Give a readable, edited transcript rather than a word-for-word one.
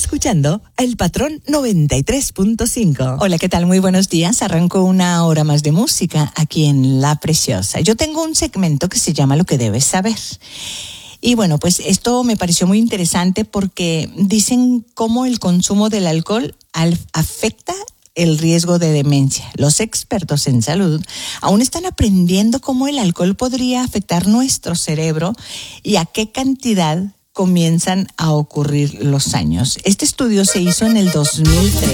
escuchando El Patrón 93.5. Hola, ¿qué tal? Muy buenos días. Arranco una hora más de música aquí en La Preciosa. Yo tengo un segmento que se llama Lo que debes saber. Y bueno, pues esto me pareció muy interesante porque dicen cómo el consumo del alcohol afecta el riesgo de demencia. Los expertos en salud aún están aprendiendo cómo el alcohol podría afectar nuestro cerebro y a qué cantidad comienzan a ocurrir los años. Este estudio se hizo en el 2003.